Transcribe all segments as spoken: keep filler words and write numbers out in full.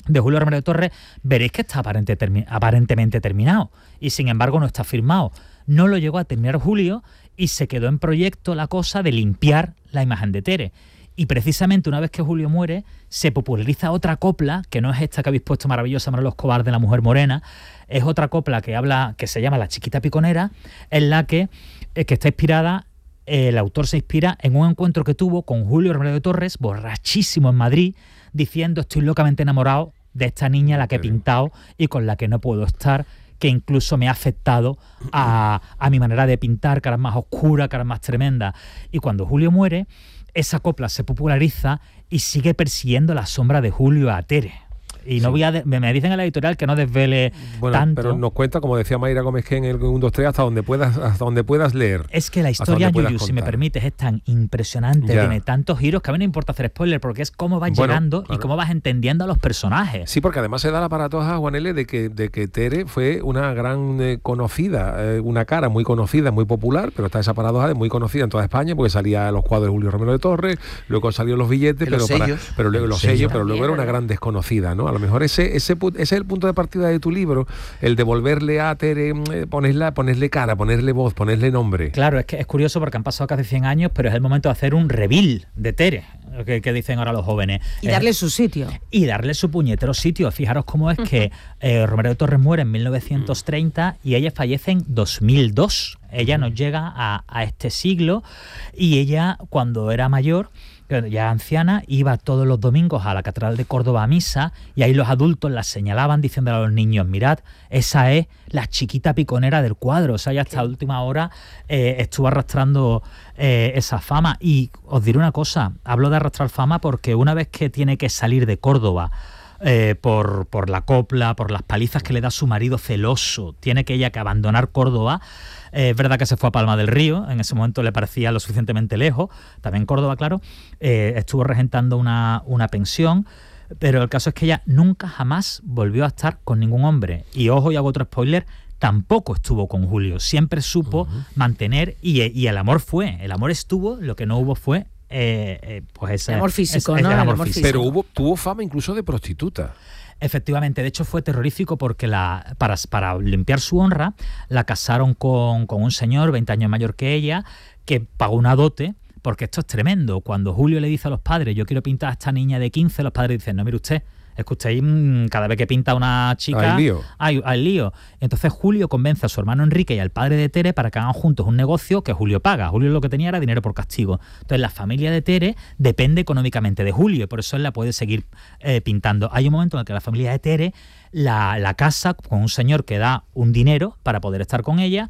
de Julio Romero de Torres, veréis que está aparente, termi- aparentemente terminado y sin embargo no está firmado. No lo llegó a terminar Julio y se quedó en proyecto la cosa de limpiar la imagen de Tere. Y precisamente una vez que Julio muere, se populariza otra copla, que no es esta que habéis puesto maravillosa, Manolo Escobar, de la mujer morena, es otra copla que habla, que se llama La Chiquita Piconera, en la que, eh, que está inspirada, eh, el autor se inspira en un encuentro que tuvo con Julio Romero de Torres, borrachísimo en Madrid, diciendo estoy locamente enamorado de esta niña a la que he pintado y con la que no puedo estar, que incluso me ha afectado a, a mi manera de pintar, caras más oscuras, caras más tremendas. Y cuando Julio muere, esa copla se populariza y sigue persiguiendo la sombra de Julio a Tere. Y no sí. voy a de- me dicen en la editorial que no desvele bueno, tanto. Pero nos cuenta, como decía Mayra Gómez, que en el uno, dos, tres, hasta donde puedas, hasta donde puedas leer. Es que la historia, Yuyu, si me permites, es tan impresionante, ya. tiene tantos giros que a mí no importa hacer spoiler, porque es cómo vas bueno, llegando claro. y cómo vas entendiendo a los personajes. Sí, porque además se da la paratoja, Juan L., de que, de que Tere fue una gran eh, conocida, eh, una cara muy conocida, muy popular, pero está esa paradoja de muy conocida en toda España, porque salía los cuadros de Julio Romero de Torres, luego salieron los billetes, pero, los para, sellos. pero luego los, los sellos, sellos pero luego era una ¿verdad? gran desconocida, ¿no? A lo mejor ese, ese ese es el punto de partida de tu libro, el devolverle a Tere, eh, ponerle, ponerle cara, ponerle voz, ponerle nombre. Claro, es que es curioso porque han pasado casi cien años, pero es el momento de hacer un reveal de Tere, que, que dicen ahora los jóvenes. Y darle eh, su sitio. Y darle su puñetero sitio. Fijaros cómo es que eh, Romero de Torres muere en mil novecientos treinta y ella fallece en dos mil dos. Ella nos llega a, a este siglo y ella, cuando era mayor, ya anciana, iba todos los domingos a la Catedral de Córdoba a misa y ahí los adultos la señalaban diciéndole a los niños, mirad, esa es la chiquita piconera del cuadro. O sea, ya hasta la última hora eh, estuvo arrastrando eh, esa fama. Y os diré una cosa, hablo de arrastrar fama porque una vez que tiene que salir de Córdoba eh, por, por la copla, por las palizas que le da su marido celoso, tiene que ella que abandonar Córdoba. Eh, es verdad que se fue a Palma del Río, en ese momento le parecía lo suficientemente lejos, también Córdoba, claro, eh, estuvo regentando una, una pensión, pero el caso es que ella nunca jamás volvió a estar con ningún hombre. Y ojo, y hago otro spoiler, tampoco estuvo con Julio, siempre supo uh-huh. mantener, y, y el amor fue, el amor estuvo, lo que no hubo fue eh, eh, pues ese el amor físico, ese, ¿no? ese El amor amor físico. Pero hubo, tuvo fama incluso de prostituta. Efectivamente, de hecho fue terrorífico porque la, para, para limpiar su honra la casaron con, con un señor veinte años mayor que ella que pagó una dote, porque esto es tremendo. Cuando Julio le dice a los padres, yo quiero pintar a esta niña de quince, los padres dicen, no, mire usted, es que usted mmm, cada vez que pinta a una chica hay lío. Hay, hay lío. Entonces Julio convence a su hermano Enrique y al padre de Tere para que hagan juntos un negocio que Julio paga. Julio lo que tenía era dinero por castigo. Entonces la familia de Tere depende económicamente de Julio y por eso él la puede seguir eh, pintando. Hay un momento en el que la familia de Tere la, la casa con un señor que da un dinero para poder estar con ella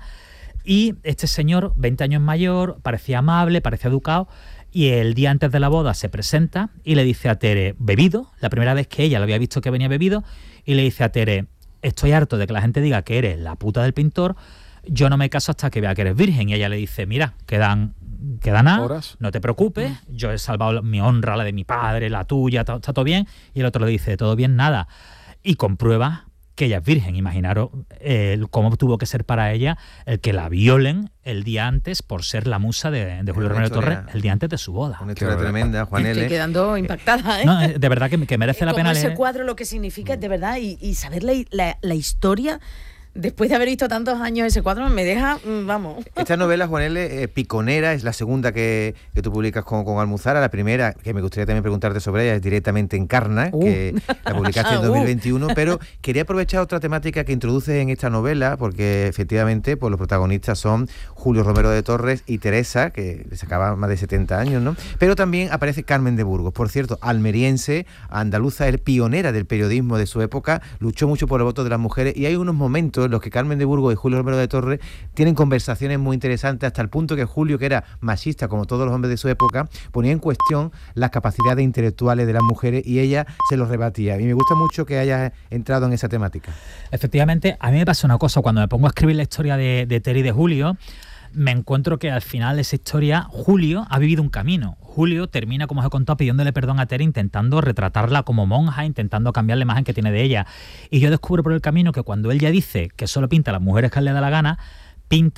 y este señor, veinte años mayor, parecía amable, parecía educado. Y el día antes de la boda se presenta y le dice a Tere, bebido, la primera vez que ella lo había visto que venía bebido, y le dice a Tere, estoy harto de que la gente diga que eres la puta del pintor, yo no me caso hasta que vea que eres virgen. Y ella le dice, mira, quedan, quedan nada, no te preocupes, yo he salvado mi honra, la de mi padre, la tuya, está, está todo bien. Y el otro le dice, todo bien, nada. Y comprueba que ella es virgen. Imaginaros eh, cómo tuvo que ser para ella el que la violen el día antes por ser la musa de, de Julio Romero de Torres el día antes de su boda. Una historia tremenda, Juan L. Estoy quedando impactada, ¿eh? No, de verdad que, que merece la Como pena ese leer. cuadro, lo que significa, de verdad, y, y saber la, la, la historia. Después de haber visto tantos años ese cuadro, me deja, vamos. Esta novela, Juan L., eh, Piconera, es la segunda que, que tú publicas con, con Almuzara. La primera, que me gustaría también preguntarte sobre ella, es Directamente Encarna, uh. que la publicaste en dos mil veintiuno. Uh. Pero quería aprovechar otra temática que introduces en esta novela, porque efectivamente pues, los protagonistas son Julio Romero de Torres y Teresa, que le sacaba más de setenta años, ¿no? Pero también aparece Carmen de Burgos, por cierto, almeriense, andaluza, el pionera del periodismo de su época, luchó mucho por el voto de las mujeres, y hay unos momentos en los que Carmen de Burgos y Julio Romero de Torres tienen conversaciones muy interesantes, hasta el punto que Julio, que era machista como todos los hombres de su época, ponía en cuestión las capacidades intelectuales de las mujeres y ella se los rebatía. Y me gusta mucho que hayas entrado en esa temática. Efectivamente, a mí me pasa una cosa, cuando me pongo a escribir la historia de, de Tere y de Julio, me encuentro que al final de esa historia Julio ha vivido un camino. Julio termina, como os he contado, pidiéndole perdón a Tere, intentando retratarla como monja, intentando cambiar la imagen que tiene de ella. Y yo descubro por el camino que cuando él ya dice que solo pinta a las mujeres que le da la gana, pinta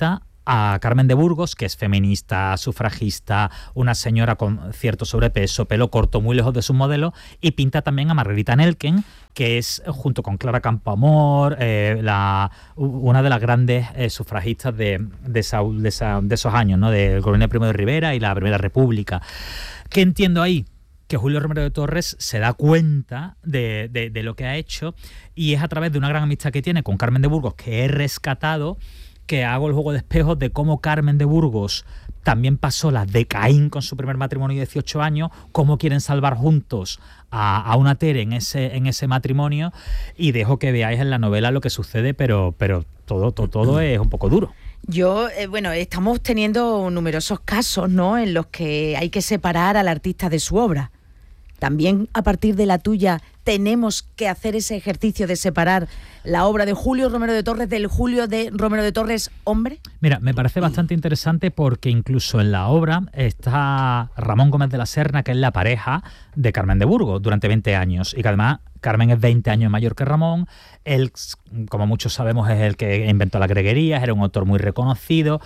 a Carmen de Burgos, que es feminista, sufragista, una señora con cierto sobrepeso, pelo corto, muy lejos de sus modelos, y pinta también a Margarita Nelken, que es, junto con Clara Campoamor, eh, la, una de las grandes eh, sufragistas de, de, esa, de, esa, de esos años, ¿no? Del gobierno de Primo de Rivera y la Primera República. ¿Qué entiendo ahí? Que Julio Romero de Torres se da cuenta de, de, de lo que ha hecho, y es a través de una gran amistad que tiene con Carmen de Burgos, que he rescatado, que hago el juego de espejos de cómo Carmen de Burgos también pasó las de Caín con su primer matrimonio de dieciocho años, cómo quieren salvar juntos a, a una Tere en ese, en ese matrimonio, y dejo que veáis en la novela lo que sucede, pero, pero todo, todo, todo es un poco duro. Yo, eh, bueno, estamos teniendo numerosos casos, ¿no?, en los que hay que separar al artista de su obra. También a partir de la tuya tenemos que hacer ese ejercicio de separar la obra de Julio Romero de Torres del Julio de Romero de Torres hombre. Mira, me parece bastante interesante porque incluso en la obra está Ramón Gómez de la Serna, que es la pareja de Carmen de Burgos durante veinte años, y que además Carmen es veinte años mayor que Ramón. Él, como muchos sabemos, es el que inventó las greguerías, era un autor muy reconocido.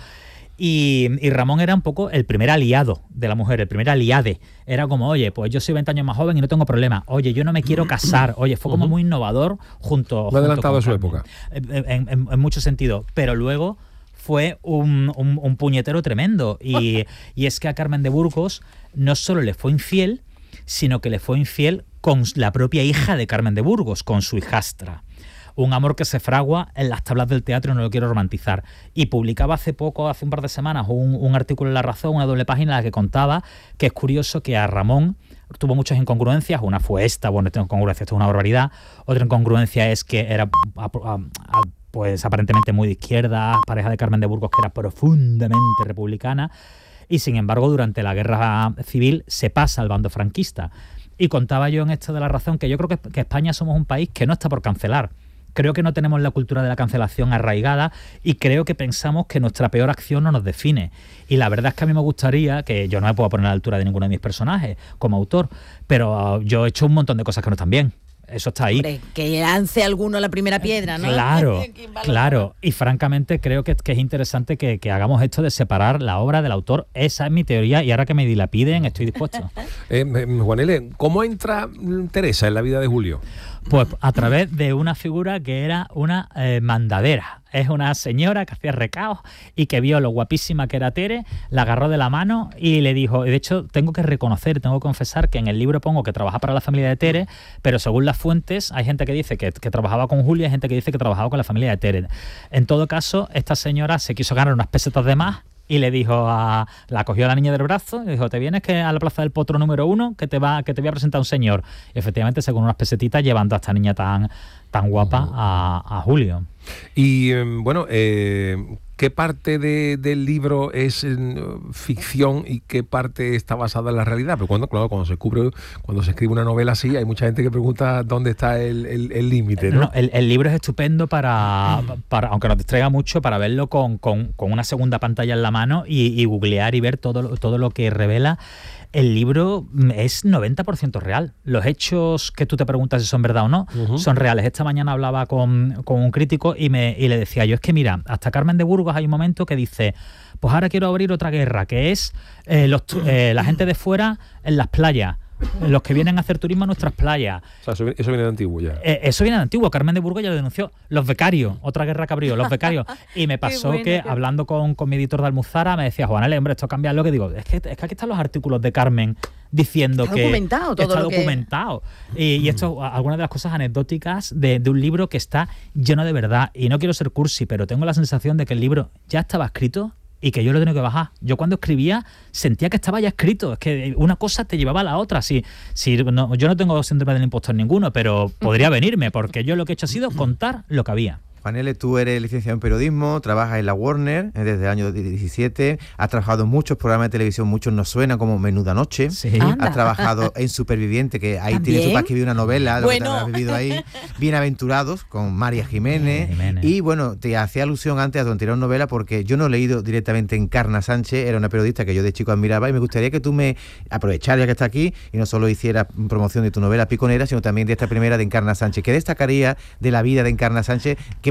Y, y Ramón era un poco el primer aliado de la mujer, el primer aliade. Era como, oye, pues yo soy veinte años más joven y no tengo problema. Oye, yo no me quiero casar. Oye, fue como muy innovador junto... Muy adelantado a su época. En, en, en, en muchos sentidos. Pero luego fue un, un, un puñetero tremendo. Y, y es que a Carmen de Burgos no solo le fue infiel, sino que le fue infiel con la propia hija de Carmen de Burgos, con su hijastra. Un amor que se fragua en las tablas del teatro, no lo quiero romantizar. Y publicaba hace poco, hace un par de semanas, un, un artículo en La Razón, una doble página en la que contaba que es curioso que a Ramón tuvo muchas incongruencias. Una fue esta, bueno, esta incongruencia, esto es una barbaridad. Otra incongruencia es que era a, a, a, pues aparentemente muy de izquierda, pareja de Carmen de Burgos, que era profundamente republicana, y sin embargo durante la guerra civil se pasa al bando franquista. Y contaba yo en esto de La Razón que yo creo que, que España somos un país que no está por cancelar. Creo que no tenemos la cultura de la cancelación arraigada, y creo que pensamos que nuestra peor acción no nos define. Y la verdad es que a mí me gustaría, que yo no me puedo poner a la altura de ninguno de mis personajes como autor, pero yo he hecho un montón de cosas que no están bien. Eso está ahí. Hombre, que lance alguno la primera piedra, ¿no? Claro, claro. Y francamente creo que, que es interesante que, que hagamos esto de separar la obra del autor. Esa es mi teoría, y ahora que me dilapiden estoy dispuesto. eh, Juan L., ¿cómo entra Teresa en la vida de Julio? Pues a través de una figura que era una eh, mandadera. Es una señora que hacía recaos y que vio lo guapísima que era Tere, la agarró de la mano y le dijo, de hecho tengo que reconocer, tengo que confesar que en el libro pongo que trabaja para la familia de Tere, pero según las fuentes hay gente que dice que, que trabajaba con Julia, hay gente que dice que trabajaba con la familia de Tere. En todo caso, esta señora se quiso ganar unas pesetas de más y le dijo a, la cogió a la niña del brazo y le dijo, te vienes que a la Plaza del Potro número uno, que te va que te voy a presentar un señor. Y efectivamente se con unas pesetitas llevando a esta niña tan, tan guapa a, a Julio. Y bueno, eh, ¿qué parte de, del libro es eh, ficción y qué parte está basada en la realidad? Pero cuando, claro, cuando se escribe, cuando se escribe una novela así, hay mucha gente que pregunta dónde está el límite, ¿no? No, el, el libro es estupendo para, para, aunque nos distraiga mucho, para verlo con, con, con una segunda pantalla en la mano y, y googlear y ver todo, todo lo que revela. El libro es noventa por ciento real. Los hechos que tú te preguntas si son verdad o no, uh-huh. son reales. Esta mañana hablaba con, con un crítico y, me, y le decía yo, es que mira, hasta Carmen de Burgos hay un momento que dice, pues ahora quiero abrir otra guerra, que es eh, los, eh, la gente de fuera en las playas. Los que vienen a hacer turismo a nuestras playas. O sea, eso, eso viene de antiguo ya. Eh, eso viene de antiguo. Carmen de Burgos ya lo denunció. Los becarios, otra guerra que abrió, los becarios. Y me pasó bueno, que, que, hablando con, con mi editor de Almuzara, me decía, Juan L., hombre, esto cambia lo que digo. Es que, es que aquí están los artículos de Carmen diciendo está que documentado todo está lo documentado. Que... Y, y esto, algunas de las cosas anecdóticas de, de un libro que está lleno de verdad. Y no quiero ser cursi, pero tengo la sensación de que el libro ya estaba escrito y que yo lo tengo que bajar. Yo cuando escribía sentía que estaba ya escrito. Es que una cosa te llevaba a la otra. Si, si, no, yo no tengo síndrome del impostor ninguno, pero podría venirme, porque yo lo que he hecho ha sido contar lo que había. Juan L., tú eres licenciado en periodismo, trabajas en la Warner desde el año diecisiete, has trabajado en muchos programas de televisión, muchos nos suenan como Menuda Noche, sí. has trabajado en Superviviente, que ahí ¿también? Tienes tú para escribir una novela, lo bueno. que te has vivido ahí, Bienaventurados, con María Jiménez, Jiménez, y bueno, te hacía alusión antes a tu anterior novela, porque yo no he leído directamente Encarna Sánchez, era una periodista que yo de chico admiraba, y me gustaría que tú me aprovecharas ya que está aquí, y no solo hicieras promoción de tu novela Piconera, sino también de esta primera de Encarna Sánchez. ¿Qué destacaría de la vida de Encarna Sánchez? ¿Qué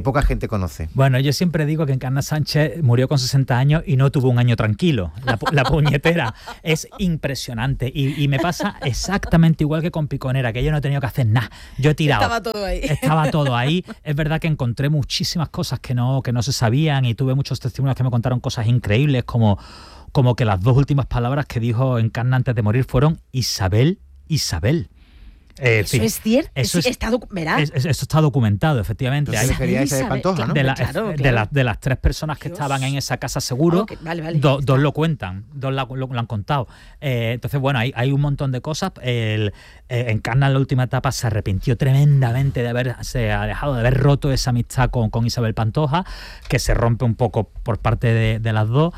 poca gente conoce. Bueno, yo siempre digo que Encarna Sánchez murió con sesenta años y no tuvo un año tranquilo. La, la puñetera es impresionante y, y me pasa exactamente igual que con Piconera, que yo no he tenido que hacer nada. Yo he tirado. Estaba todo ahí. Estaba todo ahí. Es verdad que encontré muchísimas cosas que no, que no se sabían y tuve muchos testimonios que me contaron cosas increíbles, como, como que las dos últimas palabras que dijo Encarna antes de morir fueron Isabel, Isabel. Eh, eso fin, es cierto, eso, es, está, es, eso está documentado, efectivamente. Se refería a ese de Pantoja, ¿no? De, la, claro, de, claro. La, de las tres personas que Dios. estaban en esa casa seguro, okay, vale, vale, do, dos lo cuentan, dos la, lo, lo han contado. Eh, entonces, bueno, hay, hay un montón de cosas. El, eh, Encarna en la última etapa se arrepintió tremendamente de haberse alejado, de haber roto esa amistad con, con Isabel Pantoja, que se rompe un poco por parte de, de las dos.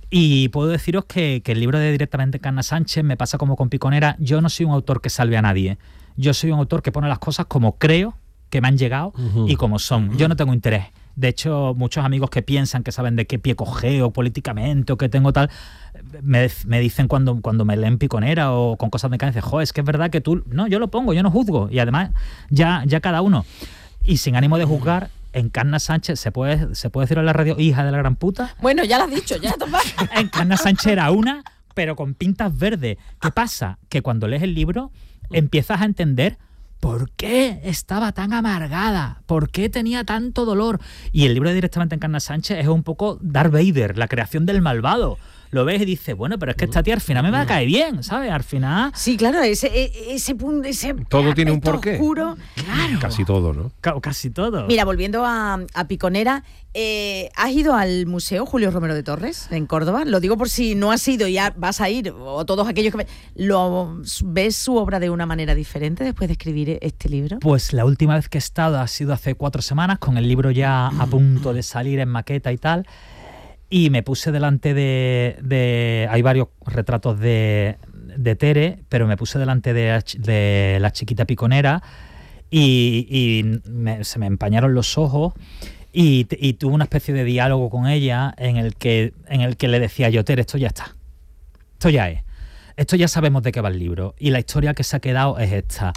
Y puedo deciros que, que el libro de Directamente Encarna Sánchez me pasa como con Piconera. Yo no soy un autor que salve a nadie. Yo soy un autor que pone las cosas como creo que me han llegado uh-huh. y como son. Yo no tengo interés. De hecho, muchos amigos que piensan que saben de qué pie cogeo políticamente o que tengo tal, me, me dicen cuando, cuando me leen Piconera o con cosas de Encarna, dicen, jo, es que es verdad que tú... No, yo lo pongo, yo no juzgo. Y además, ya, ya cada uno. Y sin ánimo de juzgar, Encarna Sánchez, ¿se puede, ¿se puede decir en la radio hija de la gran puta? Bueno, ya lo has dicho, ya. Encarna Sánchez era una, pero con pintas verdes. ¿Qué pasa? Que cuando lees el libro empiezas a entender por qué estaba tan amargada, por qué tenía tanto dolor. Y el libro de Directamente Encarna Sánchez es un poco Darth Vader, la creación del malvado. Lo ves y dices, bueno, pero es que esta tía al final me va a caer bien, ¿sabes? Al final... Sí, claro, ese, ese punto... Ese, todo tiene un porqué. Oscuro, claro. Casi todo, ¿no? C- casi todo. Mira, volviendo a, a Piconera, eh, ¿has ido al Museo Julio Romero de Torres en Córdoba? Lo digo por si no has ido y ya vas a ir, o todos aquellos que... ¿Lo ves su obra de una manera diferente después de escribir este libro? Pues la última vez que he estado ha sido hace cuatro semanas, con el libro ya a punto de salir en maqueta y tal. Y me puse delante de, de... Hay varios retratos de, de Tere, pero me puse delante de, de la chiquita Piconera y, y me, se me empañaron los ojos y, y tuve una especie de diálogo con ella en el que, en el que le decía yo, Tere, esto ya está. Esto ya es. Esto ya sabemos de qué va el libro. Y la historia que se ha quedado es esta.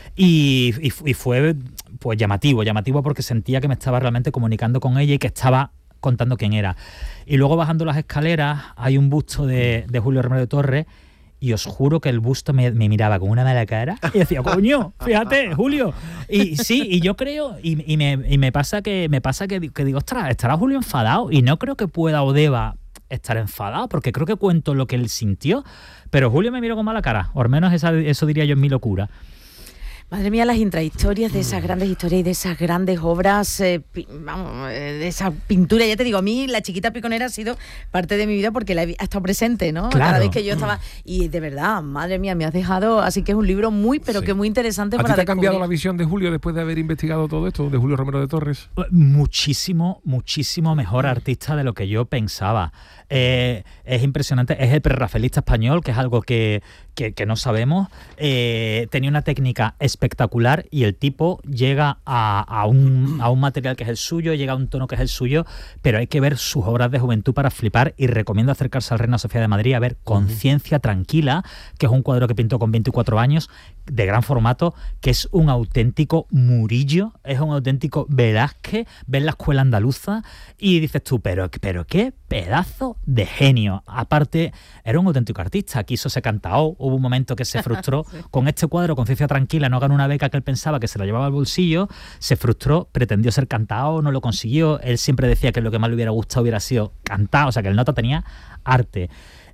Y, y, y fue pues llamativo, llamativo porque sentía que me estaba realmente comunicando con ella y que estaba contando quién era. Y luego bajando las escaleras hay un busto de, de Julio Romero de Torres y os juro que el busto me, me miraba con una mala cara y decía, coño, fíjate, Julio. Y sí, y yo creo, y, y, me, y me pasa que me pasa que, que digo, ostras, estará Julio enfadado y no creo que pueda o deba estar enfadado porque creo que cuento lo que él sintió, pero Julio me miró con mala cara, o al menos esa, eso diría yo en mi locura. Madre mía, las intrahistorias de esas grandes historias y de esas grandes obras, eh, pi, vamos, eh, de esa pintura. Ya te digo, a mí la chiquita Piconera ha sido parte de mi vida porque la he, ha estado presente, ¿no? Claro. Cada vez que yo estaba... Y de verdad, madre mía, me has dejado... Así que es un libro muy, pero sí. que muy interesante ¿A para ti te ha descubrir? cambiado la visión de Julio después de haber investigado todo esto, de Julio Romero de Torres? Muchísimo, muchísimo mejor artista de lo que yo pensaba. Eh, es impresionante, es el prerrafaelista español, que es algo que, que, que no sabemos. Eh, tenía una técnica espectacular y el tipo llega a, a, un, a un material que es el suyo, llega a un tono que es el suyo, pero hay que ver sus obras de juventud para flipar y recomiendo acercarse al Reina Sofía de Madrid a ver Conciencia Tranquila, que es un cuadro que pintó con veinticuatro años, de gran formato, que es un auténtico Murillo, es un auténtico Velázquez, ves la escuela andaluza y dices tú, pero, pero qué pedazo de genio. Aparte, era un auténtico artista, quiso ser cantao, hubo un momento que se frustró sí. con este cuadro, Conciencia Tranquila, no ganó una beca que él pensaba que se la llevaba al bolsillo, se frustró, pretendió ser cantao, no lo consiguió, él siempre decía que lo que más le hubiera gustado hubiera sido cantar, o sea que el nota tenía arte.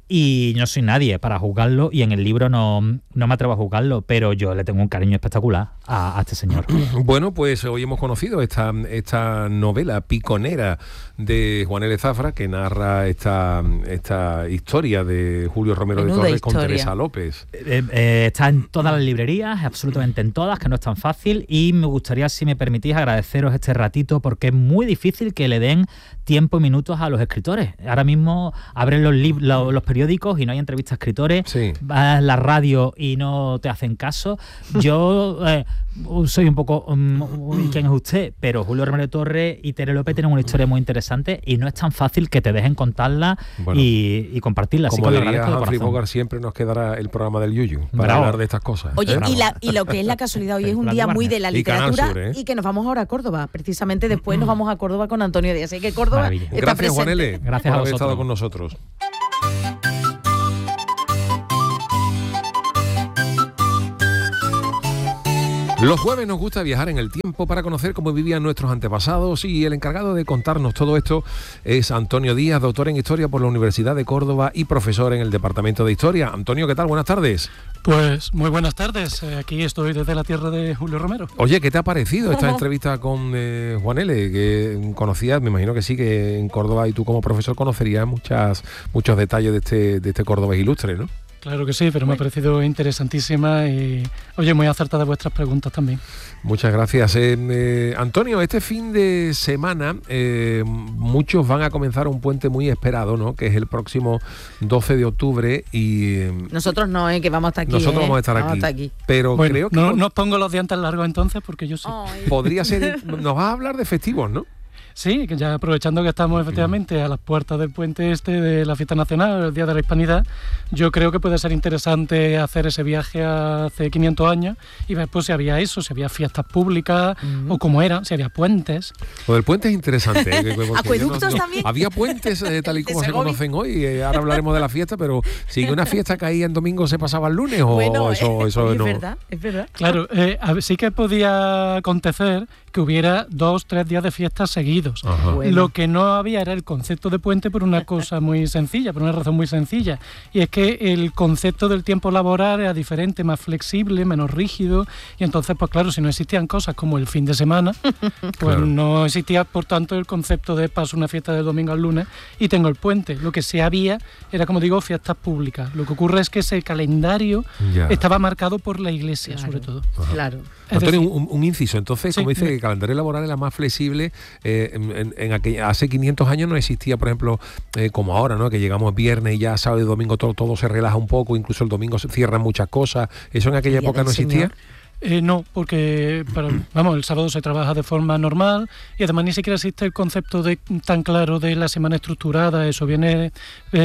Y no soy nadie para juzgarlo y en el libro no, no me atrevo a juzgarlo, pero yo le tengo un cariño espectacular a, a este señor. Bueno, pues hoy hemos conocido esta, esta novela Piconera de Juan L. Zafra, que narra esta, esta historia de Julio Romero Menuda de Torres historia. Con Teresa López. Eh, eh, está en todas las librerías, absolutamente en todas, que no es tan fácil, y me gustaría, si me permitís, agradeceros este ratito porque es muy difícil que le den tiempo y minutos a los escritores. Ahora mismo abren los, lib- los, los periódicos y no hay entrevistas a escritores, Sí. vas a la radio y no te hacen caso. Yo eh, soy un poco um, quién es usted, pero Julio Romero Torres y Tere López tienen una historia muy interesante y no es tan fácil que te dejen contarla Bueno, y, y compartirla. Así Como que lo diría agradezco de Humphrey corazón. Bogart, siempre nos quedará el programa del Yuyu para Bravo. hablar de estas cosas. Oye, ¿eh? y, la, y lo que es la casualidad, hoy es un Plan día de muy Warner. de la Y Canal literatura Sur, ¿eh? y que nos vamos ahora a Córdoba. Precisamente después nos vamos a Córdoba con Antonio Díaz. Así que Córdoba Maravilla. está Gracias, presente. Juanele, Gracias por a haber vosotros. estado con nosotros. Los jueves nos gusta viajar en el tiempo para conocer cómo vivían nuestros antepasados y el encargado de contarnos todo esto es Antonio Díaz, doctor en Historia por la Universidad de Córdoba y profesor en el Departamento de Historia. Antonio, ¿qué tal? Buenas tardes. Pues muy buenas tardes, eh, aquí estoy desde la tierra de Julio Romero. Oye, ¿qué te ha parecido esta entrevista con eh, Juanele? Que conocías, me imagino que sí, que en Córdoba y tú como profesor conocerías muchas, muchos detalles de este, de este Córdoba ilustre, ¿no? Claro que sí, pero me ha parecido interesantísima y, oye, muy acertadas vuestras preguntas también. Muchas gracias. Eh, eh, Antonio, este fin de semana eh, muchos van a comenzar un puente muy esperado, ¿no? Que es el próximo doce de octubre y... eh, Nosotros no, eh, que vamos a estar aquí. nosotros eh. vamos a estar aquí. estar aquí. Pero Bueno, creo que no, po- no os pongo los dientes largos entonces porque yo sí. Ay. podría ser... Nos vas a hablar de festivos, ¿no? Sí, que ya aprovechando que estamos efectivamente a las puertas del puente este de la fiesta nacional, el Día de la Hispanidad, yo creo que puede ser interesante hacer ese viaje hace quinientos años y ver pues si había eso, si había fiestas públicas o cómo eran, si había puentes. Lo del puente es interesante. ¿eh? Que- porque ¿Acueductos yo no- no- también? Había puentes eh, tal y como De se Segovia. conocen hoy. eh, ahora hablaremos de la fiesta, pero si una fiesta caía en domingo se pasaba el lunes o Bueno, eso, eh, eso oye, no... es verdad, es verdad. Claro, eh, a ver, sí que podía acontecer que hubiera dos, tres días de fiestas seguidos. Ajá. Bueno. Lo que no había era el concepto de puente por una cosa muy sencilla, por una razón muy sencilla. Y es que el concepto del tiempo laboral era diferente, más flexible, menos rígido. Y entonces, pues claro, si no existían cosas como el fin de semana, pues Claro. no existía, por tanto, el concepto de paso una fiesta del domingo al lunes y tengo el puente. Lo que sí había era, como digo, fiestas públicas. Lo que ocurre es que ese calendario Ya. estaba marcado por la Iglesia, Claro. sobre todo. Claro. Es Antonio, decir- un, un inciso. Entonces, Sí, como dice, dime. que el calendario laboral era más flexible. eh, en, en- en aquella- hace quinientos años no existía, por ejemplo, eh, como ahora, ¿no? Que llegamos viernes y ya sábado y domingo todo, todo se relaja un poco, incluso el domingo se cierran muchas cosas. ¿Eso en aquella El Día época del no existía? Señor. Eh, no, porque para- vamos, el sábado se trabaja de forma normal y además ni siquiera existe el concepto de, tan claro de la semana estructurada. Eso viene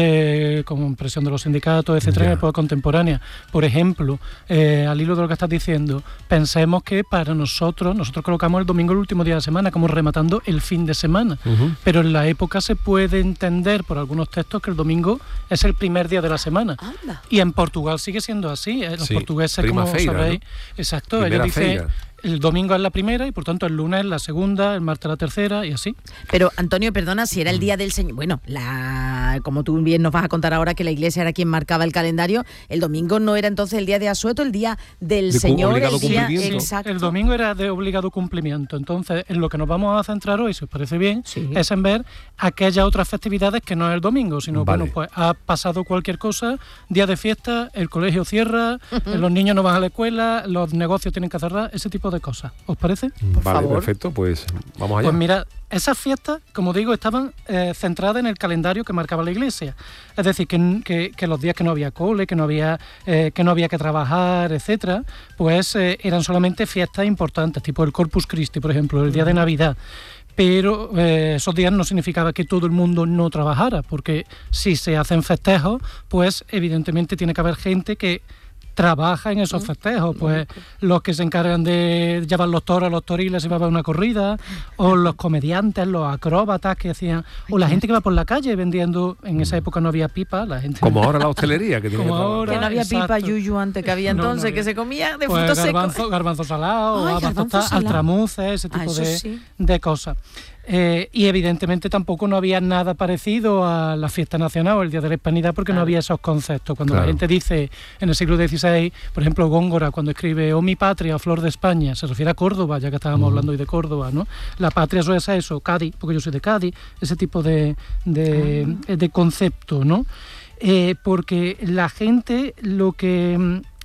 eh, con presión de los sindicatos, etcétera, Ya. en la época contemporánea. Por ejemplo, eh, al hilo de lo que estás diciendo, pensemos que para nosotros, nosotros colocamos el domingo el último día de semana, como rematando el fin de semana. Ujú. Pero en la época se puede entender por algunos textos que el domingo es el primer día de la semana. Anda. Y en Portugal sigue siendo así. ¿eh? Los Sí, portugueses, prima como feira, sabéis, ¿no? exacto, Primera ellos dicen feira. el domingo es la primera y por tanto el lunes es la segunda, el martes la tercera y así. Pero Antonio, perdona, si era el día del Señor, bueno, la, como tú bien nos vas a contar ahora que la Iglesia era quien marcaba el calendario, el domingo no era entonces el día de asueto, el día del De cu- Señor, obligado el día cumplimiento. exacto. El domingo era de obligado cumplimiento. Entonces, en lo que nos vamos a centrar hoy, si os parece bien, Sí. es en ver aquellas otras festividades que no es el domingo, sino Vale. bueno, pues ha pasado cualquier cosa, día de fiesta, el colegio cierra, los niños no van a la escuela, los negocios tienen que cerrar, ese tipo de cosas. ¿Os parece? Por Vale, favor. perfecto, pues vamos allá. Pues mira, esas fiestas, como digo, estaban eh, centradas en el calendario que marcaba la Iglesia. Es decir, que, que, que los días que no había cole, que no había, eh, que no había que trabajar, etcétera, pues eh, eran solamente fiestas importantes, tipo el Corpus Christi, por ejemplo, el día de Navidad. Pero eh, esos días no significaba que todo el mundo no trabajara, porque si se hacen festejos, pues evidentemente tiene que haber gente que trabaja en esos festejos, pues los que se encargan de llevar los toros, los toriles y va a haber una corrida, o los comediantes, los acróbatas que hacían, o la gente que va por la calle vendiendo, en esa época no había pipa, la gente... Como ahora la hostelería, que tiene que Como trabajar. ahora. Que no había pipa Exacto. yuyu antes que había No, no entonces, había. que se comía de Pues frutos secos. garbanzo, garbanzo salado, Ay, habas garbanzo tostadas, salado. altramuces, ese Ah, tipo eso de, sí. de cosas. Eh, y evidentemente tampoco no había nada parecido a la fiesta nacional o el Día de la Hispanidad porque Claro. no había esos conceptos. Cuando Claro. la gente dice en el siglo dieciséis, por ejemplo, Góngora, cuando escribe "Oh mi patria, flor de España", se refiere a Córdoba, ya que estábamos hablando hoy de Córdoba, ¿no? La patria suele ser eso, Cádiz, porque yo soy de Cádiz, ese tipo de, de, de concepto, ¿no? Eh, porque la gente lo que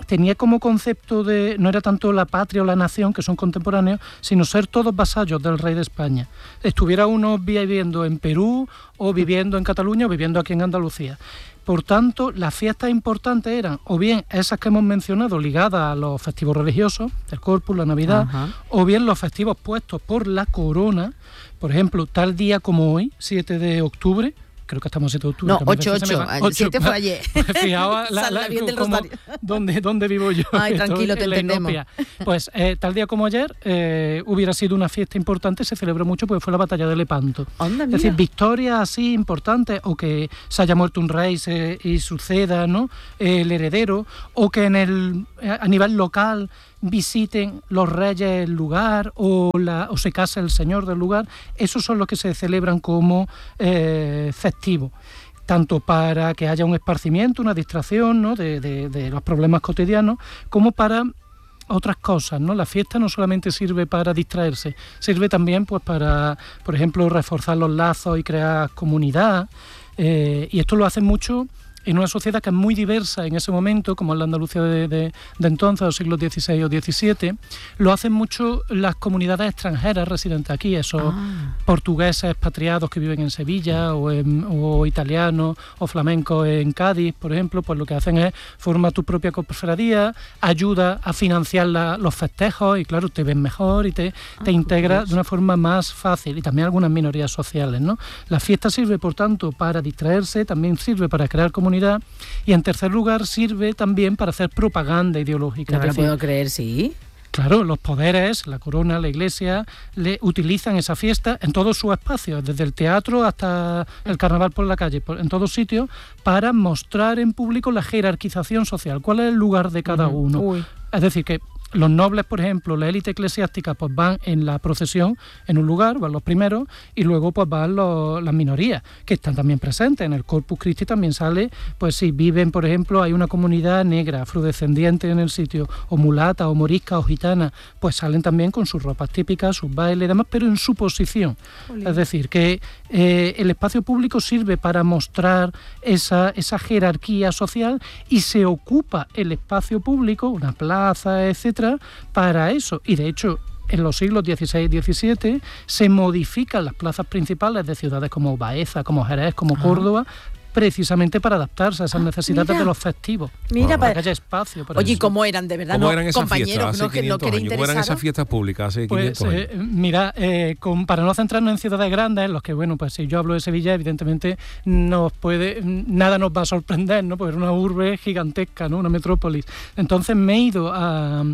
tenía como concepto de, no era tanto la patria o la nación, que son contemporáneos, sino ser todos vasallos del rey de España. Estuviera uno viviendo en Perú, o viviendo en Cataluña, o viviendo aquí en Andalucía. Por tanto, las fiestas importantes eran o bien esas que hemos mencionado ligadas a los festivos religiosos, el Corpus, la Navidad, Ajá. o bien los festivos puestos por la corona. Por ejemplo, tal día como hoy, siete de octubre, creo que estamos siete de octubre. No, ocho, ocho, siete fue ayer. Fijaos la, la, como, donde, donde vivo yo. Ay, tranquilo, te entendemos. Pues eh, tal día como ayer eh, hubiera sido una fiesta importante, se celebró mucho porque fue la batalla de Lepanto. Onda, es decir, victorias así importantes, o que se haya muerto un rey se, y suceda, ¿no?, el heredero, o que en el a nivel local visiten los reyes el lugar, o, la, o se case el señor del lugar. Esos son los que se celebran como eh, festivos, tanto para que haya un esparcimiento, una distracción, ¿no?, de, de, de los problemas cotidianos, como para otras cosas, ¿no? La fiesta no solamente sirve para distraerse, sirve también, pues, para, por ejemplo, reforzar los lazos y crear comunidad, eh, y esto lo hacen mucho en una sociedad que es muy diversa en ese momento, como es la Andalucía de, de, de entonces, los siglos dieciséis o diecisiete, lo hacen mucho las comunidades extranjeras residentes aquí, esos ah. portugueses expatriados que viven en Sevilla, o, en, o italianos o flamencos en Cádiz, por ejemplo. Pues lo que hacen es formar tu propia cofradía, ayuda a financiar la, los festejos, y claro, te ves mejor y te, ah, te integras de una forma más fácil, y también algunas minorías sociales, ¿no? La fiesta sirve, por tanto, para distraerse, también sirve para crear comunidad, y en tercer lugar sirve también para hacer propaganda ideológica. No me lo puedo creer, sí. Claro, los poderes, la corona, la iglesia, le utilizan esa fiesta en todos sus espacios, desde el teatro hasta el carnaval por la calle, en todos sitios, para mostrar en público la jerarquización social, cuál es el lugar de cada uh-huh. uno. Uy. Es decir, que los nobles, por ejemplo, la élite eclesiástica, pues van en la procesión en un lugar, van los primeros, y luego pues van los, las minorías, que están también presentes. En el Corpus Christi también sale, pues si viven, por ejemplo, hay una comunidad negra, afrodescendiente en el sitio, o mulata, o morisca, o gitana, pues salen también con sus ropas típicas, sus bailes y demás, pero en su posición. Olé. Es decir, que eh, el espacio público sirve para mostrar esa, esa jerarquía social, y se ocupa el espacio público, una plaza, etcétera, para eso. Y de hecho, en los siglos dieciséis y diecisiete se modifican las plazas principales de ciudades como Baeza, como Jerez, como Ajá. Córdoba, precisamente para adaptarse a esas necesidades ah, de los festivos. Mira, para que haya espacio para Oye, eso. ¿cómo eran de verdad? ¿Cómo no, eran esas compañeros, fiestas no, hace quinientos no años? ¿Cómo eran esas fiestas públicas hace pues, quinientos eh, años? Mira, eh, con, para no centrarnos en ciudades grandes, en los que, bueno, pues si yo hablo de Sevilla, evidentemente nos puede, nada nos va a sorprender, ¿no? Porque es una urbe gigantesca, ¿no? Una metrópolis. Entonces me he ido a,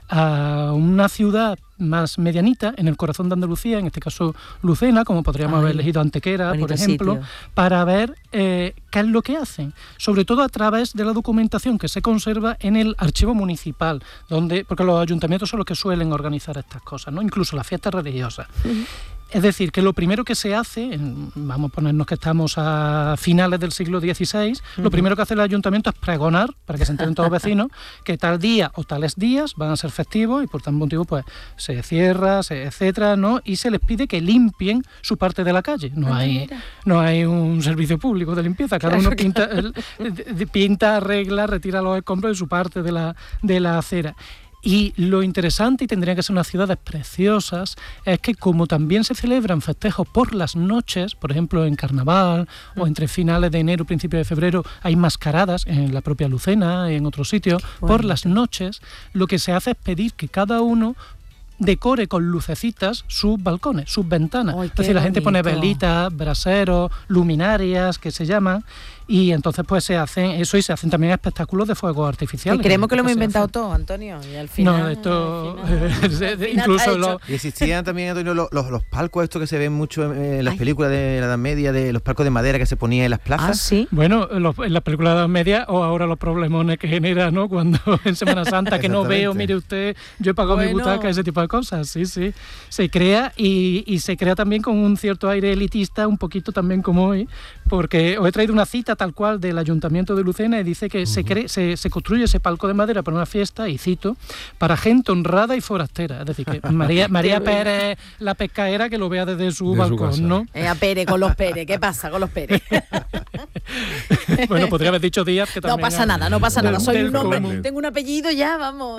a una ciudad más medianita, en el corazón de Andalucía, en este caso Lucena, como podríamos Ay, haber elegido Antequera, por ejemplo, sitio. Para ver eh, qué es lo que hacen, sobre todo a través de la documentación que se conserva en el archivo municipal, donde, porque los ayuntamientos son los que suelen organizar estas cosas, ¿no? Incluso las fiestas religiosas. Uh-huh. Es decir, que lo primero que se hace, en, vamos a ponernos que estamos a finales del siglo dieciséis, uh-huh. lo primero que hace el ayuntamiento es pregonar, para que se enteren todos los vecinos, que tal día o tales días van a ser festivos, y por tal motivo pues se cierra, se, etcétera, ¿no? Y se les pide que limpien su parte de la calle. No hay, no hay un servicio público de limpieza, cada uno pinta, el, pinta, arregla, retira los escombros de su parte de la, de la acera. Y lo interesante, y tendrían que ser unas ciudades preciosas, es que como también se celebran festejos por las noches, por ejemplo en Carnaval, mm. o entre finales de enero, principios de febrero, hay mascaradas en la propia Lucena, en otros sitios, bueno. por las noches, lo que se hace es pedir que cada uno decore con lucecitas sus balcones, sus ventanas. Ay, es decir, la gente pone velitas, braseros, luminarias, que se llaman, y entonces pues se hacen eso, y se hacen también espectáculos de fuegos artificiales. Y creemos que lo hemos inventado todo, Antonio, y al final... No, esto... Al final, al final incluso lo... Y existían también, Antonio, los, los, los palcos estos que se ven mucho en las Ay. películas de la Edad Media, de los palcos de madera que se ponían en las plazas. Ah, ¿sí? Bueno, los, en las películas de la Edad Media, o ahora los problemones que genera, ¿no? Cuando en Semana Santa que no veo, mire usted, yo he pagado bueno. mi butaca, ese tipo de cosas, sí, sí. Se crea, y, y se crea también con un cierto aire elitista, un poquito también como hoy, porque os he traído una cita tal cual del Ayuntamiento de Lucena, y dice que uh-huh. se, cree, se, se construye ese palco de madera para una fiesta, y cito, para gente honrada y forastera. Es decir, que María, María Pérez, la pescaera, que lo vea desde su de balcón, su ¿no? Eh, a Pérez, con los Pérez, ¿qué pasa con los Pérez? Bueno, podría haber dicho Díaz, que también... No pasa nada, no pasa nada. Soy un nombre, común. tengo un apellido ya, vamos.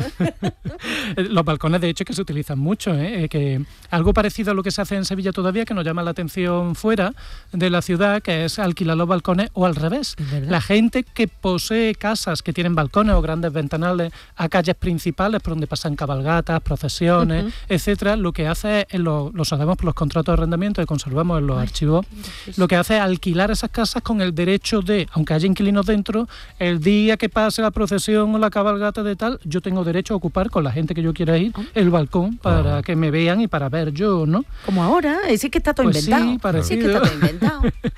Los balcones, de hecho, que se utilizan mucho, ¿eh? Que algo parecido a lo que se hace en Sevilla todavía, que nos llama la atención fuera de la ciudad, que es alquilar los balcones, o al revés. La gente que posee casas que tienen balcones o grandes ventanales a calles principales por donde pasan cabalgatas, procesiones, uh-huh. etcétera, lo que hace es, lo, lo sabemos por los contratos de arrendamiento que conservamos en los Ay, archivos, lo que hace es alquilar esas casas con el derecho de, aunque haya inquilinos dentro, el día que pase la procesión o la cabalgata de tal, yo tengo derecho a ocupar con la gente que yo quiera ir el balcón para uh-huh. que me vean y para ver yo, ¿no? Como ahora, es que está todo pues inventado. Sí, parecido. Sí, que está todo inventado.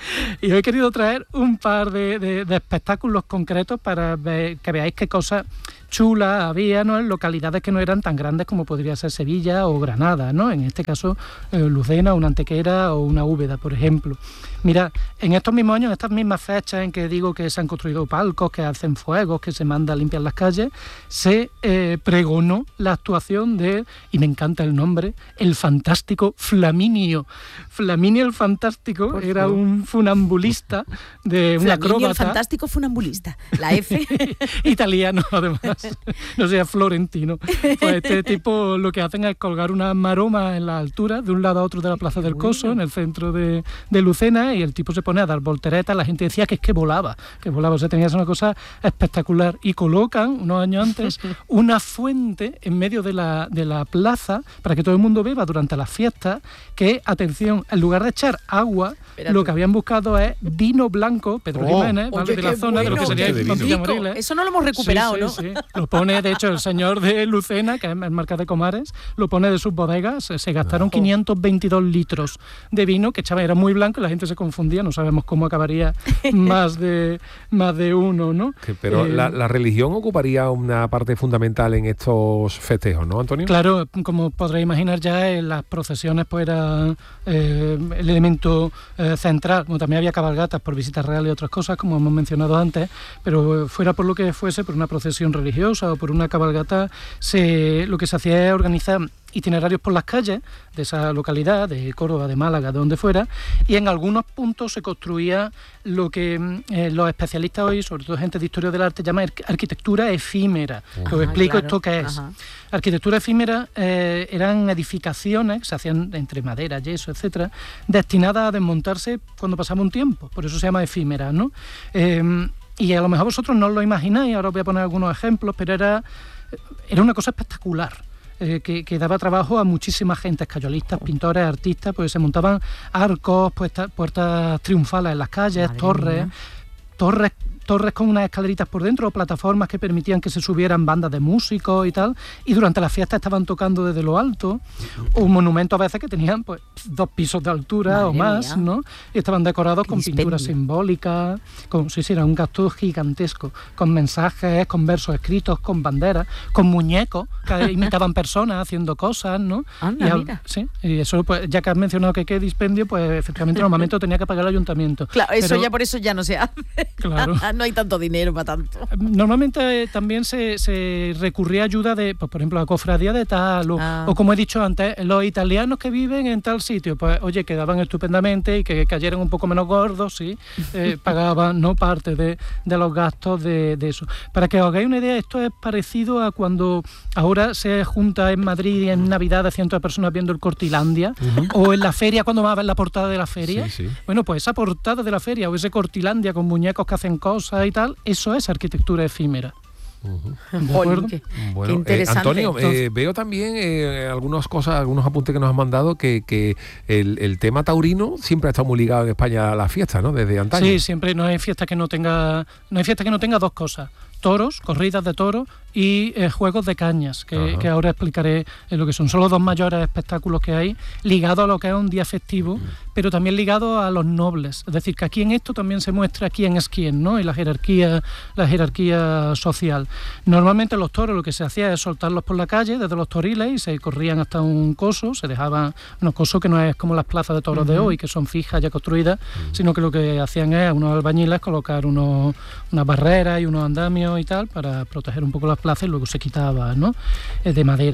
Y hoy he querido traer un par de, de, de espectáculos concretos para ver, que veáis qué cosas chulas había, ¿no?, en localidades que no eran tan grandes como podría ser Sevilla o Granada, ¿no? En este caso, eh, Lucena, una Antequera o una Úbeda, por ejemplo. Mira, en estos mismos años, en estas mismas fechas en que digo que se han construido palcos, que hacen fuegos, que se manda a limpiar las calles, se eh, pregonó la actuación de, y me encanta el nombre, el fantástico Flaminio. Flaminio el Fantástico por era favor. un funambulista, de un acróbata. Flaminio el Fantástico funambulista, la F. Italiano, además. No sea florentino. Pues este tipo lo que hacen es colgar una maroma en la altura, de un lado a otro de la Plaza del Coso, en el centro de, de Lucena, y el tipo se pone a dar volteretas. La gente decía que es que volaba, que volaba, o sea, tenía una cosa espectacular. Y colocan, unos años antes, una fuente en medio de la, de la plaza para que todo el mundo beba durante las fiestas, que, atención, en lugar de echar agua, Espérate. lo que habían buscado es vino blanco, Pedro oh, Jiménez, ¿vale? Oye, de la zona, bueno, de lo que sería el Villa Moriles. Eso no lo hemos recuperado, sí, ¿no? Sí, sí. Lo pone, de hecho, el señor de Lucena, que es el marca de Comares, lo pone de sus bodegas. Se, se gastaron oh. quinientos veintidós litros de vino, que chaval, era muy blanco y la gente se confundía, no sabemos cómo acabaría más de más de uno, ¿no? Que, pero eh, la, la religión ocuparía una parte fundamental en estos festejos, ¿no, Antonio? Claro, como podréis imaginar ya, en las procesiones pues era eh, el elemento eh, central. Bueno, también había cabalgatas por visitas reales y otras cosas, como hemos mencionado antes, pero fuera por lo que fuese, por una procesión religiosa o por una cabalgata, se, lo que se hacía es organizar itinerarios por las calles de esa localidad, de Córdoba, de Málaga, de donde fuera, y en algunos puntos se construía lo que eh, los especialistas hoy, sobre todo gente de historia del arte, llaman arquitectura efímera. Ajá, os explico claro. esto qué es. Ajá. Arquitectura efímera eh, eran edificaciones que se hacían entre madera, yeso, etcétera, destinadas a desmontarse cuando pasaba un tiempo, por eso se llama efímera, ¿no? Eh, y a lo mejor vosotros no lo imagináis, ahora os voy a poner algunos ejemplos, pero era, era una cosa espectacular. Eh, que, que daba trabajo a muchísima gente, escayolistas, pintores, artistas, pues se montaban arcos, puertas, puertas triunfales en las calles, Madre torres, mía. torres torres con unas escaleritas por dentro o plataformas que permitían que se subieran bandas de músicos y tal, y durante la fiesta estaban tocando desde lo alto, o monumentos a veces que tenían pues dos pisos de altura Madre o más, mía. ¿no? Y estaban decorados con pinturas simbólicas, con, sí, sí, era un gasto gigantesco, con mensajes, con versos escritos, con banderas, con muñecos que imitaban personas haciendo cosas, ¿no? Anda, y, a, mira. Sí, y eso, pues, ya que has mencionado que qué dispendio, pues efectivamente en el momento tenía que pagar el ayuntamiento. Claro, eso Pero, ya por eso ya no se hace. Claro. No hay tanto dinero para tanto. Normalmente eh, también se, se recurría a ayuda de, pues, por ejemplo, a cofradía de tal, o, ah. o como he dicho antes, los italianos que viven en tal sitio, pues oye, quedaban estupendamente y que cayeran un poco menos gordos, sí, eh, pagaban no parte de, de los gastos de, de eso. Para que os hagáis una idea, esto es parecido a cuando ahora se junta en Madrid y en Navidad cientos de personas viendo el Cortilandia, uh-huh. o en la feria cuando vas a ver la portada de la feria. Sí, sí. Bueno, pues esa portada de la feria o ese Cortilandia con muñecos que hacen cosas y tal, eso es arquitectura efímera. Uh-huh. ¿De acuerdo? Qué, bueno, qué interesante. Eh, Antonio, Entonces, eh, veo también eh, algunas cosas, algunos apuntes que nos han mandado que, que el, el tema taurino siempre ha estado muy ligado en España a la fiesta, ¿no? Desde antaño. Sí, siempre no hay fiesta que no tenga, no hay fiesta que no tenga dos cosas: toros, corridas de toros y eh, juegos de cañas, que, que ahora explicaré eh, lo que son. Son los dos mayores espectáculos que hay, ligados a lo que es un día festivo, mm. pero también ligados a los nobles. Es decir, que aquí en esto también se muestra quién es quién, ¿no? Y la jerarquía, la jerarquía social. Normalmente los toros lo que se hacía es soltarlos por la calle desde los toriles y se corrían hasta un coso, se dejaban unos cosos que no es como las plazas de toros uh-huh. de hoy, que son fijas ya construidas, uh-huh. sino que lo que hacían es a unos albañiles colocar unos, unas barreras y unos andamios y tal para proteger un poco las plazas, y luego se quitaba, ¿no? de madera.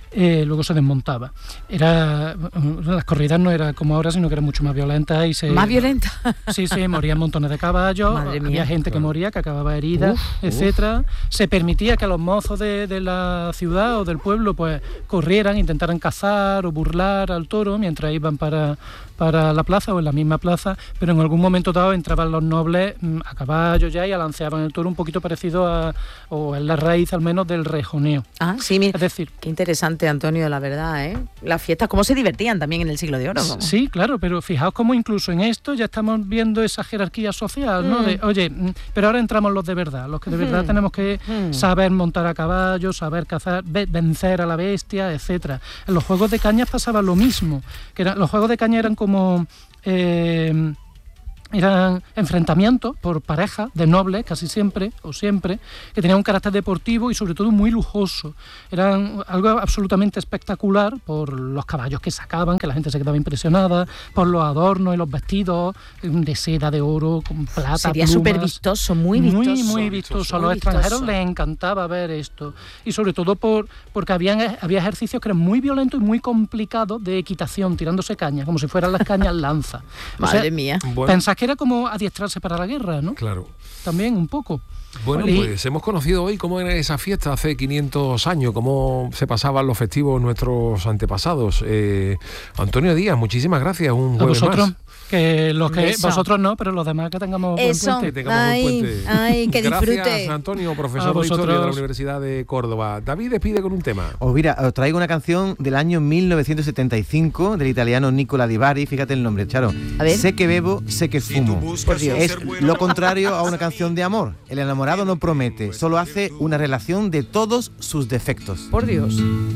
eh, luego se desmontaba. Era, las corridas no era como ahora, sino que eran mucho más violentas. Y se, ¿Más violentas? Sí, sí, morían montones de caballos, había gente que moría, que acababa herida, uf, etcétera. Uf. Se permitía que los mozos de, de la ciudad o del pueblo pues corrieran, intentaran cazar o burlar al toro mientras iban para, para la plaza o en la misma plaza, pero en algún momento dado entraban los nobles a caballo ya y alanceaban el toro un poquito parecido a, o en la raíz al menos del rejoneo. Ah, sí, mira, es decir, qué interesante, Antonio, la verdad, ¿eh? Las fiestas, cómo se divertían también en el Siglo de Oro. ¿Cómo? Sí, claro, pero fijaos cómo incluso en esto ya estamos viendo esa jerarquía social, ¿no? Mm. De, oye, pero ahora entramos los de verdad, los que de verdad mm. tenemos que mm. saber montar a caballo, saber cazar, vencer a la bestia, etcétera. En los juegos de cañas pasaba lo mismo, que era, los juegos de caña eran como eh, eran enfrentamientos por pareja de nobles, casi siempre, o siempre, que tenían un carácter deportivo y sobre todo muy lujoso. Eran algo absolutamente espectacular por los caballos que sacaban, que la gente se quedaba impresionada, por los adornos y los vestidos de seda, de oro, con plata, sería súper vistoso, muy vistoso. Muy, muy vistoso. A los extranjeros les encantaba ver esto. Y sobre todo por porque habían, había ejercicios que eran muy violentos y muy complicados de equitación, tirándose cañas, como si fueran las cañas lanza. Madre o sea, mía. Bueno. Pensás que era como adiestrarse para la guerra, ¿no? Claro. También un poco. Bueno, y... pues hemos conocido hoy cómo era esa fiesta hace quinientos años, cómo se pasaban los festivos nuestros antepasados. Eh, Antonio Díaz, muchísimas gracias. Un jueves ¿A vosotros? Más. Que los que Eso. Vosotros no, pero los demás que tengamos Eso. buen puente. Que tengamos ay, buen puente. Ay, que disfrute. Gracias, Antonio, profesor de Historia de la Universidad de Córdoba. David despide con un tema. Os mira, os traigo una canción del año mil novecientos setenta y cinco del italiano Nicola Di Bari. Fíjate el nombre, Charo. A ver. Sé que bebo, sé que fumo. Por Dios. Es lo contrario a una canción de amor. El enamorado no promete, solo hace una relación de todos sus defectos. Por Dios.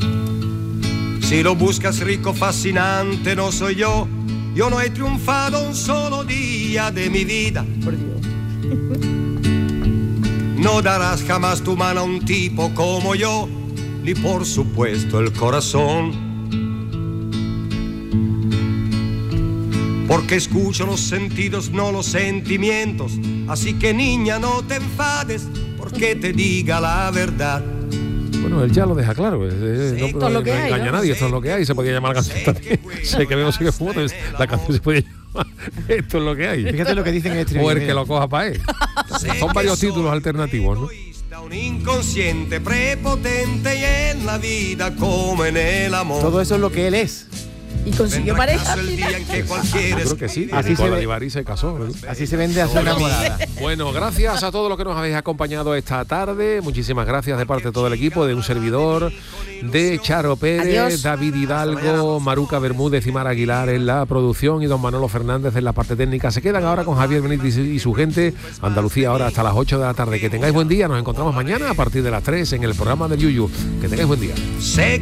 Si lo buscas rico, fascinante, no soy yo. Yo no he triunfado un solo día de mi vida. Por Dios. No darás jamás tu mano a un tipo como yo, ni por supuesto el corazón. Porque escucho los sentidos, no los sentimientos. Así que niña, no te enfades, porque te diga la verdad. Bueno, él ya lo deja claro. Es, es, sí, no, no, no, lo que no hay, engaña ¿no? a nadie, esto es lo que hay. Se podía llamar la canción también. Sé que veo, sé que fumo. La canción se puede llamar. Esto es lo que hay. Fíjate lo que dicen en el estribillo. O el que lo coja para él. Son varios títulos alternativos, ¿no? Un inconsciente, prepotente y en la vida como en el amor. Todo eso es lo que él es. Y consiguió pareja. El día en que creo que sí. Así se, ve, Di se casó. ¿no? Así se vende a su enamorada. Bueno, gracias a todos los que nos habéis acompañado esta tarde. Muchísimas gracias de parte de todo el equipo, de un servidor, de Charo Pérez, Adiós. David Hidalgo, Maruca Bermúdez y Mar Aguilar en la producción y don Manolo Fernández en la parte técnica. Se quedan ahora con Javier Benítez y su gente. Andalucía ahora hasta las ocho de la tarde. Que tengáis buen día. Nos encontramos mañana a partir de las tres en el programa del Yuyu. Que tengáis buen día. Sé